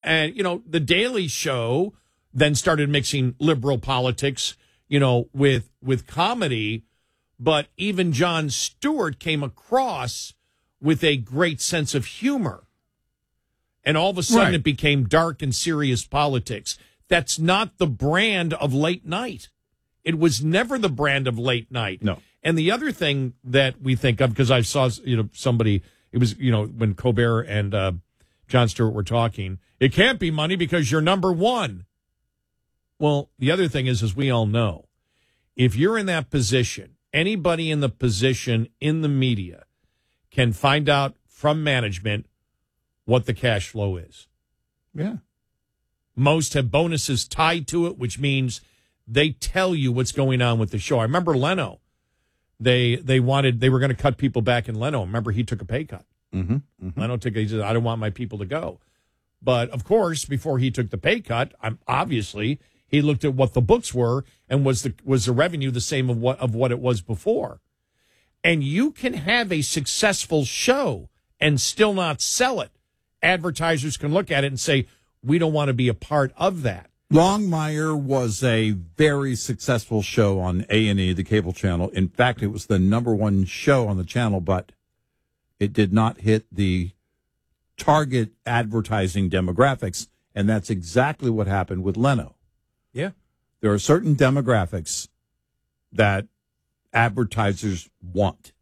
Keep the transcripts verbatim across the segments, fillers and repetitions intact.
and, you know, The Daily Show then started mixing liberal politics, you know, with with comedy. But even Jon Stewart came across with a great sense of humor. And all of a sudden Right. it became dark and serious politics. That's not the brand of late night. It was never the brand of late night. No. And the other thing that we think of, because I saw, you know, somebody, it was, you know, when Colbert and uh, Jon Stewart were talking, it can't be money because you're number one. Well, the other thing is, as we all know, if you're in that position, anybody in the position in the media can find out from management what the cash flow is. Yeah. Most have bonuses tied to it, which means they tell you what's going on with the show. I remember Leno. They they wanted they were going to cut people back in Leno. Remember, he took a pay cut. Mm-hmm. Mm-hmm. Leno took. He said, "I don't want my people to go." But of course, before he took the pay cut, I'm obviously he looked at what the books were and was the was the revenue the same of what of what it was before. And you can have a successful show and still not sell it. Advertisers can look at it and say, "We don't want to be a part of that." Longmire was a very successful show on A and E, the cable channel. In fact, it was the number one show on the channel, but it did not hit the target advertising demographics, and that's exactly what happened with Leno. Yeah. There are certain demographics that advertisers want.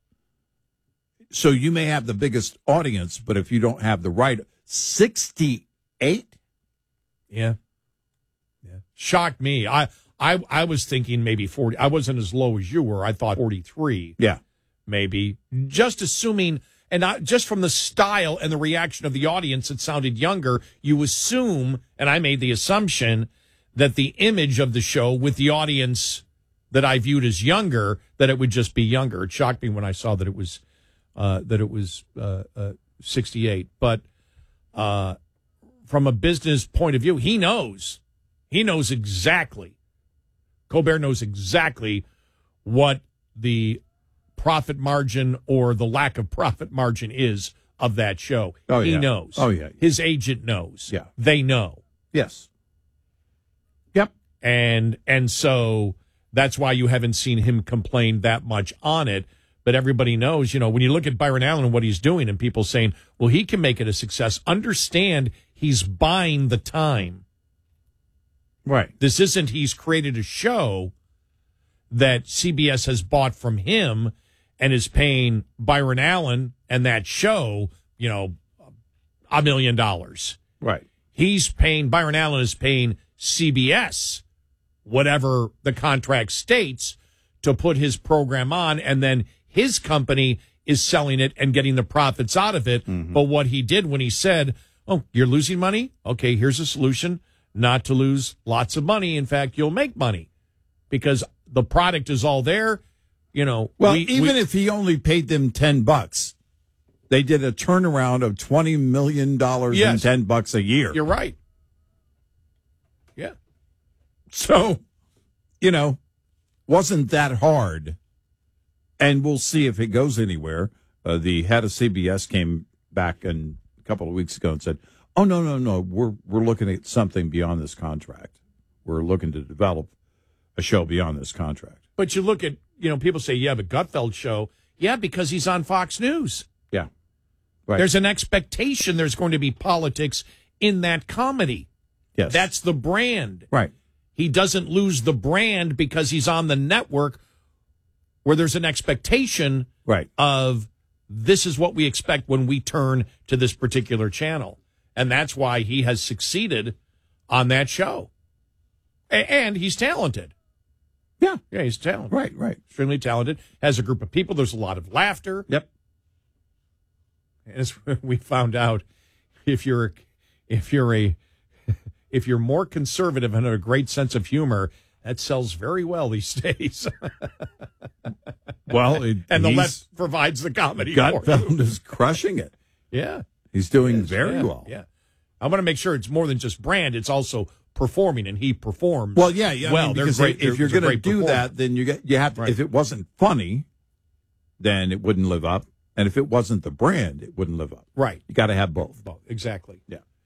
So you may have the biggest audience, but if you don't have the right sixty-eight? Yeah. Yeah. Shocked me. I, I I was thinking maybe forty. I wasn't as low as you were. I thought forty-three. Yeah. Maybe. Just assuming, and not just from the style and the reaction of the audience, it sounded younger. You assume, and I made the assumption, that the image of the show with the audience that I viewed as younger, that it would just be younger. It shocked me when I saw that it was uh, that it was uh, uh, sixty-eight. But uh, from a business point of view, he knows. He knows exactly. Colbert knows exactly what the profit margin or the lack of profit margin is of that show. Oh, he yeah. knows. Oh, yeah. His agent knows. Yeah. They know. Yes. Yep. And and so that's why you haven't seen him complain that much on it. But everybody knows, you know, when you look at Byron Allen and what he's doing and people saying, well, he can make it a success, understand he's buying the time. Right. This isn't he's created a show that C B S has bought from him and is paying Byron Allen and that show, you know, a million dollars. Right. He's paying, Byron Allen is paying C B S, whatever the contract states, to put his program on, and then his company is selling it and getting the profits out of it. Mm-hmm. But what he did when he said, oh, you're losing money? Okay, here's a solution. Not to lose lots of money. In fact, you'll make money because the product is all there. You know, well, we, even we, if he only paid them ten bucks, they did a turnaround of twenty million dollars yes, and ten bucks a year. You're right. Yeah. So, you know, wasn't that hard. And we'll see if it goes anywhere. Uh, the head of C B S came back and a couple of weeks ago and said, oh, no, no, no, we're we're looking at something beyond this contract. We're looking to develop a show beyond this contract. But you look at, you know, people say, yeah, the Gutfeld show. Yeah, because he's on Fox News. Yeah. Right. There's an expectation there's going to be politics in that comedy. Yes. That's the brand. Right. He doesn't lose the brand because he's on the network where there's an expectation right. of this is what we expect when we turn to this particular channel. And that's why he has succeeded on that show. A- and he's talented. Yeah. Yeah, he's talented. Right, right. Extremely talented. Has a group of people. There's a lot of laughter. Yep. As we found out, if you're if you're a if you're more conservative and have a great sense of humor, that sells very well these days. Well, it, and the left provides the comedy. Gutfeld is crushing it. Yeah. He's doing yes, very yeah, well. Yeah. I want to make sure it's more than just brand. It's also performing, and he performs. Well, yeah, yeah. Well, I mean, they're because great. if you're going to do that, then you get you have to. Right. If it wasn't funny, then it wouldn't live up, and if it wasn't the brand, it wouldn't live up. Right. You got to have both. Both. Exactly. Yeah.